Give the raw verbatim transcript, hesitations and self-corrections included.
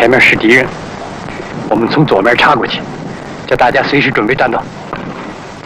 前面是敌人，我们从左面插过去，叫大家随时准备战斗。